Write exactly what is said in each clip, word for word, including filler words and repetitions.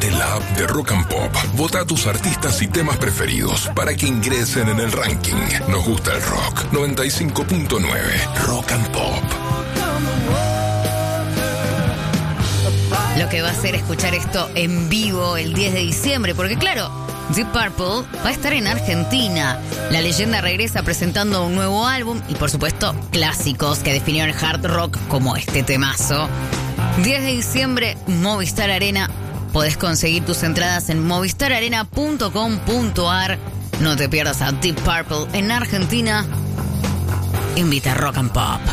Descargate la app de Rock and Pop. Vota a tus artistas y temas preferidos para que ingresen en el ranking. Nos gusta el rock. noventa y cinco punto nueve Rock and Pop. Lo que va a hacer escuchar esto en vivo el diez de diciembre, porque claro, Deep Purple va a estar en Argentina. La leyenda regresa presentando un nuevo álbum y por supuesto clásicos que definieron el hard rock como este temazo. diez de diciembre, Movistar Arena. Podés conseguir tus entradas en movistar arena punto com punto a r. No te pierdas a Deep Purple en Argentina. Invita a Rock and Pop.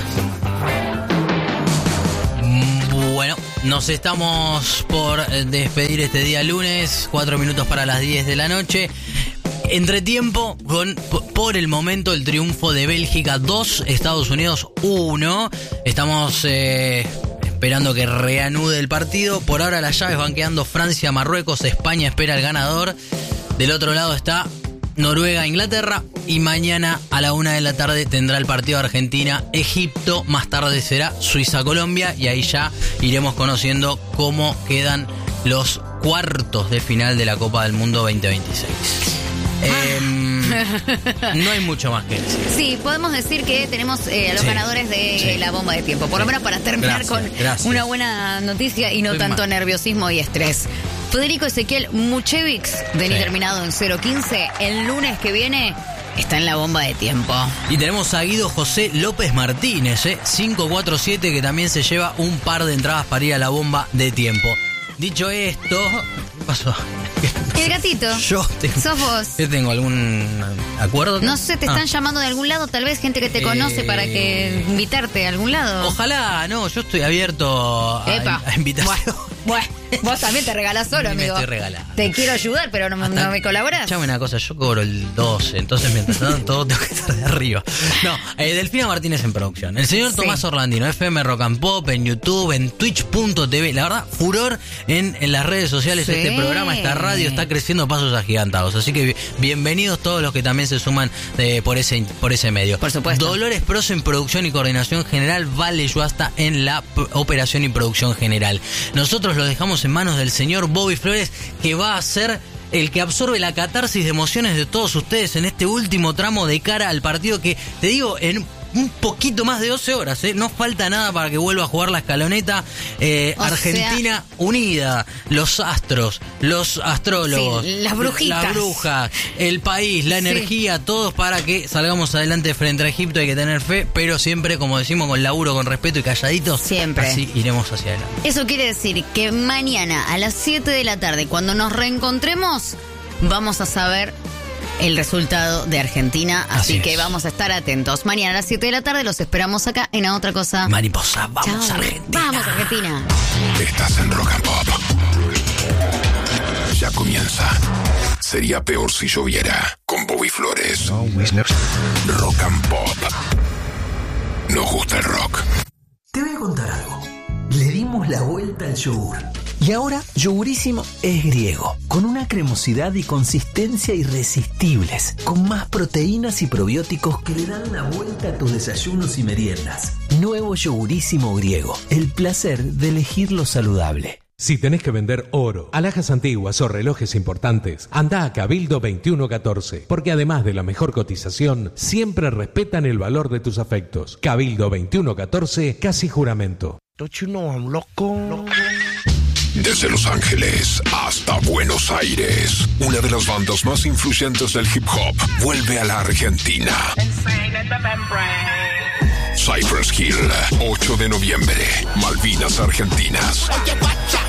Bueno, nos estamos por despedir este día lunes, cuatro minutos para las diez de la noche. Entretiempo con, por el momento, el triunfo de Bélgica dos, Estados Unidos uno. Estamos eh, esperando que reanude el partido. Por ahora las llaves van quedando Francia, Marruecos, España espera el ganador. Del otro lado está Noruega, Inglaterra, y mañana a la una de la tarde tendrá el partido Argentina, Egipto, más tarde será Suiza, Colombia, y ahí ya iremos conociendo cómo quedan los cuartos de final de la Copa del Mundo veinte veintiséis. Eh, no hay mucho más que decir. Sí, podemos decir que tenemos eh, a los sí, ganadores de sí. la bomba de tiempo, por sí. lo menos para terminar gracias, con gracias. una buena noticia y no Estoy tanto mal. nerviosismo y estrés. Federico Ezequiel Muchevix, de sí. terminado en cero quince, el lunes que viene está en la bomba de tiempo. Y tenemos a Guido José López Martínez, ¿eh? cinco cuatro siete, que también se lleva un par de entradas para ir a la bomba de tiempo. Dicho esto, ¿qué pasó? El gatito. Yo tengo, ¿Sos vos? Yo tengo algún acuerdo. No sé, te están ah. llamando de algún lado, tal vez gente que te conoce eh... para que invitarte a algún lado. Ojalá, no, yo estoy abierto a, a invitación. Bueno, bueno, vos también te regalás solo, amigo. Me estoy regalando. Te quiero ayudar, pero no, no me colaborás. Escuchame una cosa, yo cobro el doce, entonces mientras tanto todo tengo que estar de arriba. No, eh, Delfina Martínez en producción. El señor sí. Tomás Orlandino, F M Rock and Pop, en YouTube, en twitch punto t v. La verdad, furor en, en las redes sociales. Sí. Este programa, esta radio está creciendo pasos agigantados. Así que bienvenidos todos los que también se suman eh, por ese por ese medio. Por supuesto. Dolores Pros en producción y coordinación general, Vale Yuasta en la p- operación y producción general. Nosotros lo dejamos en manos del señor Bobby Flores, que va a ser el que absorbe la catarsis de emociones de todos ustedes en este último tramo de cara al partido que, te digo, en un poquito más de doce horas, ¿eh? No falta nada para que vuelva a jugar la escaloneta. Eh, Argentina sea... unida, los astros, los astrólogos, sí, las brujitas, las brujas, el país, la sí. energía, todos para que salgamos adelante frente a Egipto. Hay que tener fe, pero siempre, como decimos, con laburo, con respeto y calladitos. Siempre. Así iremos hacia adelante. Eso quiere decir que mañana a las siete de la tarde, cuando nos reencontremos, vamos a saber el resultado de Argentina, así, así que es. Vamos a estar atentos. Mañana a las siete de la tarde los esperamos acá en A Otra Cosa. Mariposa, vamos Chao. Argentina. Vamos Argentina. Estás en Rock and Pop. Ya comienza. Sería peor si lloviera. Con Bobby Flores. Rock and Pop. Nos gusta el rock. Te voy a contar algo. Le dimos la vuelta al yogur. Y ahora, Yogurísimo es griego, con una cremosidad y consistencia irresistibles, con más proteínas y probióticos que le dan la vuelta a tus desayunos y meriendas. Nuevo Yogurísimo griego, el placer de elegir lo saludable. Si tenés que vender oro, alhajas antiguas o relojes importantes, anda a Cabildo veintiuno catorce, porque además de la mejor cotización, siempre respetan el valor de tus afectos. Cabildo veintiuno catorce, casi juramento. Don't you know I'm loco? loco. Desde Los Ángeles hasta Buenos Aires, una de las bandas más influyentes del hip hop vuelve a la Argentina. Cypress Hill, ocho de noviembre, Malvinas Argentinas.